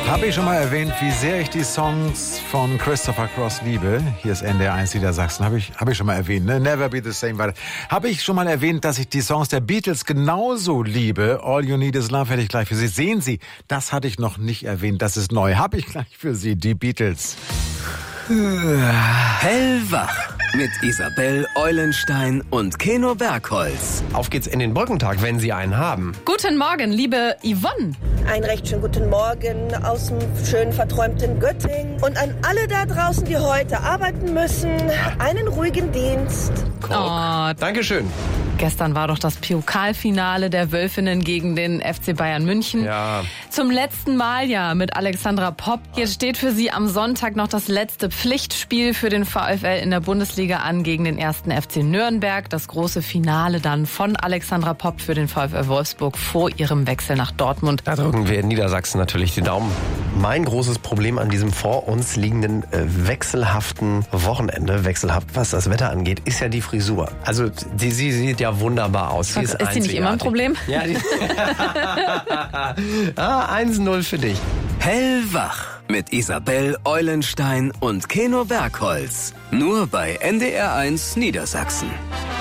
Habe ich schon mal erwähnt, wie sehr ich die Songs von Christopher Cross liebe? Hier ist NDR 1 Niedersachsen. Habe ich schon mal erwähnt, ne? Never Be the Same. Habe ich schon mal erwähnt, dass ich die Songs der Beatles genauso liebe? All You Need Is Love hätte ich gleich für Sie. Sehen Sie, das hatte ich noch nicht erwähnt. Das ist neu. Habe ich gleich für Sie, die Beatles. Hellwach mit Isabel Eulenstein und Keno Bergholz. Auf geht's in den Brückentag, wenn Sie einen haben. Guten Morgen, liebe Yvonne. Einen recht schönen guten Morgen aus dem schön verträumten Göttingen. Und an alle da draußen, die heute arbeiten müssen, einen ruhigen Dienst. Oh, Dankeschön. gestern war doch das Pokalfinale der Wölfinnen gegen den FC Bayern München. Ja. Zum letzten Mal ja mit Alexandra Popp. Jetzt steht für sie am Sonntag noch das letzte Pflichtspiel für den VfL in der Bundesliga an gegen den 1. FC Nürnberg. Das große Finale dann von Alexandra Popp für den VfL Wolfsburg vor ihrem Wechsel nach Dortmund. Da drücken wir in Niedersachsen natürlich die Daumen. Mein großes Problem an diesem vor uns liegenden wechselhaften Wochenende, wechselhaft was das Wetter angeht, ist ja die Frisur. Also sie sieht ja wunderbar aus. Sie Ist sie nicht immer ein Problem? Ja, 1-0 für dich. Hellwach mit Isabel Eulenstein und Keno Bergholz. Nur bei NDR 1 Niedersachsen.